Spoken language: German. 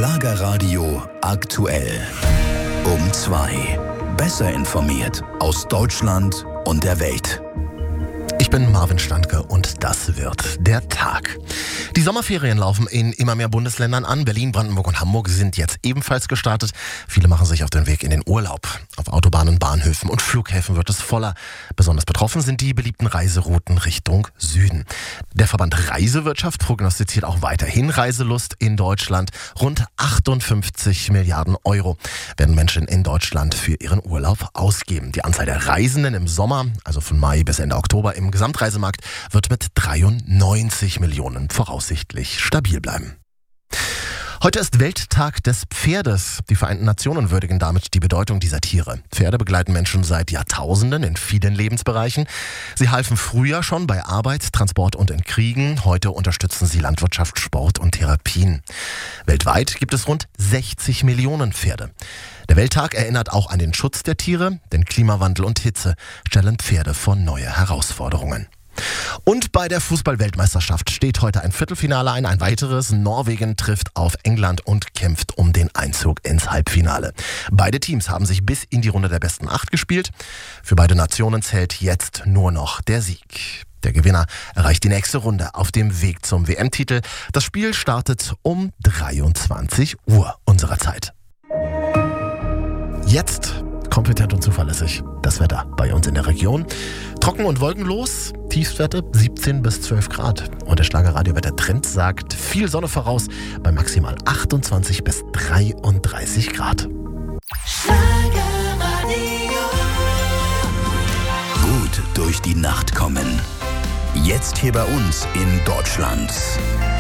Schlagerradio aktuell. Um 2. Besser informiert aus Deutschland und der Welt. Ich bin Marvin Standke und das wird der Tag. Die Sommerferien laufen in immer mehr Bundesländern an. Berlin, Brandenburg und Hamburg sind jetzt ebenfalls gestartet. Viele machen sich auf den Weg in den Urlaub. Auf Autobahnen, Bahnhöfen und Flughäfen wird es voller. Besonders betroffen sind die beliebten Reiserouten Richtung Süden. Der Verband Reisewirtschaft prognostiziert auch weiterhin Reiselust in Deutschland. Rund 58 Milliarden Euro werden Menschen in Deutschland für ihren Urlaub ausgeben. Die Anzahl der Reisenden im Sommer, also von Mai bis Ende Oktober im Gesamtreisemarkt, wird mit 93 Millionen voraussichtlich stabil bleiben. Heute ist Welttag des Pferdes. Die Vereinten Nationen würdigen damit die Bedeutung dieser Tiere. Pferde begleiten Menschen seit Jahrtausenden in vielen Lebensbereichen. Sie halfen früher schon bei Arbeit, Transport und in Kriegen. Heute unterstützen sie Landwirtschaft, Sport und Therapien. Weltweit gibt es rund 60 Millionen Pferde. Der Welttag erinnert auch an den Schutz der Tiere, denn Klimawandel und Hitze stellen Pferde vor neue Herausforderungen. Und bei der Fußball-Weltmeisterschaft steht heute ein Viertelfinale ein weiteres. Norwegen trifft auf England und kämpft um den Einzug ins Halbfinale. Beide Teams haben sich bis in die Runde der besten 8 gespielt. Für beide Nationen zählt jetzt nur noch der Sieg. Der Gewinner erreicht die nächste Runde auf dem Weg zum WM-Titel. Das Spiel startet um 23 Uhr unserer Zeit. Jetzt kompetent und zuverlässig das Wetter bei uns in der Region. Trocken und wolkenlos, Tiefstwerte 17 bis 12 Grad. Und der Schlagerradio-Wetter-Trend sagt viel Sonne voraus bei maximal 28 bis 33 Grad. Gut durch die Nacht kommen. Jetzt hier bei uns in Deutschland.